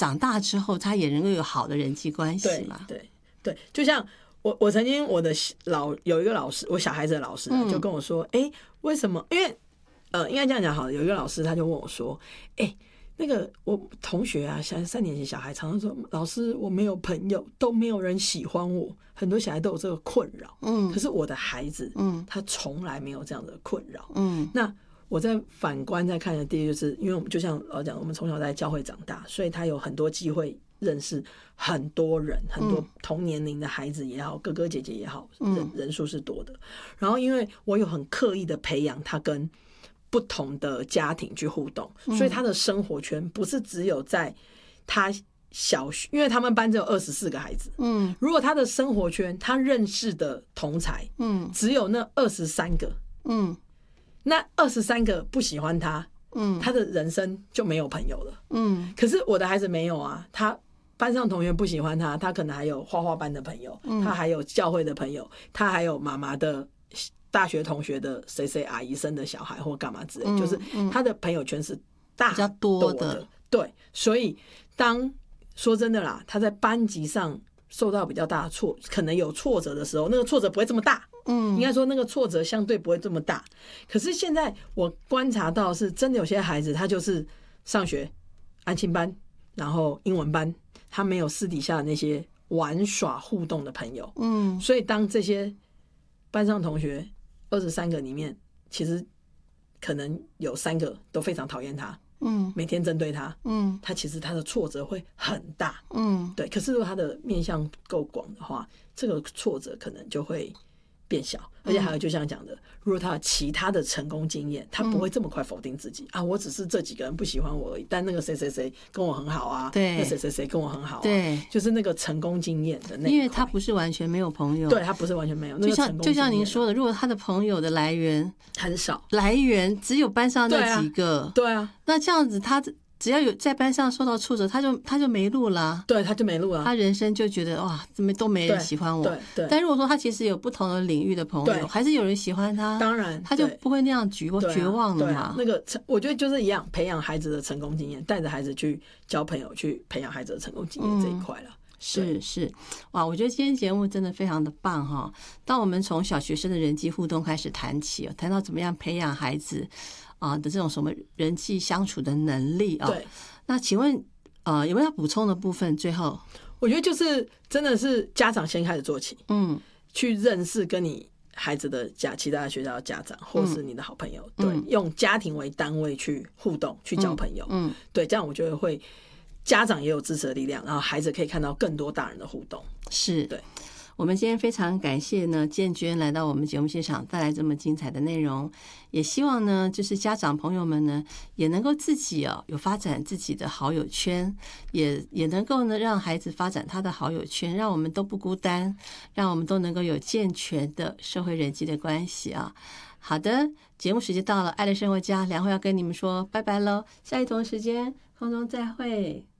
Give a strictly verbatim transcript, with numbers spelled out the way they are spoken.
长大之后他也能够有好的人际关系嘛。 对对对，就像我我曾经我的老有一个老师，我小孩子的老师、啊、就跟我说，哎、嗯，为什么？因为呃，应该这样讲好了，有一个老师他就问我说，哎。那个我同学啊，像三年级小孩常常说，老师我没有朋友，都没有人喜欢我，很多小孩都有这个困扰。嗯，可是我的孩子，嗯，他从来没有这样的困扰。嗯，那我在反观在看的第一，就是因为我们就像老讲，我们从小在教会长大，所以他有很多机会认识很多人，很多同年龄的孩子也好，哥哥姐姐也好，人人数是多的。然后因为我有很刻意的培养他跟不同的家庭去互动，所以他的生活圈不是只有在他小学，因为他们班只有二十四个孩子。嗯，如果他的生活圈，他认识的同才，嗯，只有那二十三个，嗯，那二十三个不喜欢他，嗯，他的人生就没有朋友了。嗯，可是我的孩子没有啊，他班上同学不喜欢他，他可能还有画画班的朋友，嗯，他还有教会的朋友，他还有妈妈的。大学同学的谁谁阿姨生的小孩或干嘛之类、嗯、就是他的朋友圈是大比较多的， 对，所以当说真的啦，他在班级上受到比较大的挫，可能有挫折的时候，那个挫折不会这么大，嗯，应该说那个挫折相对不会这么大。可是现在我观察到是真的有些孩子他就是上学安亲班，然后英文班，他没有私底下那些玩耍互动的朋友，嗯，所以当这些班上同学二十三个里面，其实可能有三个都非常讨厌他，嗯，每天针对他，嗯，他其实他的挫折会很大，嗯，对。可是如果他的面向够广的话，这个挫折可能就会变小。而且还有就像讲的，如果他有其他的成功经验，他不会这么快否定自己、嗯、啊，我只是这几个人不喜欢我而已，但那个谁谁谁跟我很好啊， 对， 那谁谁谁跟我很好、啊， 对， 就是那个成功经验的那一块， 因为他不是完全没有朋友， 对，他不是完全没有，那个成功经验、啊、 就像就像您说的，如果他的朋友的来源很少， 来源只有班上那几个， 对啊，对啊， 那这样子他只要有在班上受到挫折，他就他就没路了， 对，他就没路了， 他人生就觉得哇，怎么都没人喜欢我。 对 对, 对。 但如果说他其实有不同的领域的朋友，还是有人喜欢他， 当然他就不会那样绝绝望了嘛、 啊啊。那个我觉得就是一样，培养孩子的成功经验，带着孩子去交朋友，去培养孩子的成功经验这一块了。嗯是是，哇！我觉得今天节目真的非常的棒哈。当我们从小学生的人际互动开始谈起，谈到怎么样培养孩子啊的这种什么人际相处的能力啊。 对。 那请问呃有没有要补充的部分？最后， 我觉得就是真的是家长先开始做起，嗯，去认识跟你孩子的家其他的学校的家长，或是你的好朋友，嗯、对，用家庭为单位去互动，去交朋友，嗯，嗯对，这样我觉得会。家长也有支持的力量，然后孩子可以看到更多大人的互动。 是， 对。 我们今天非常感谢呢建娟来到我们节目现场，带来这么精彩的内容。也希望呢，就是家长朋友们呢，也能够自己哦有发展自己的好友圈，也也能够呢让孩子发展他的好友圈，让我们都不孤单，让我们都能够有健全的社会人际的关系啊。好的，节目时间到了，爱的生活家梁慧要跟你们说拜拜喽，下一同时间空中再会。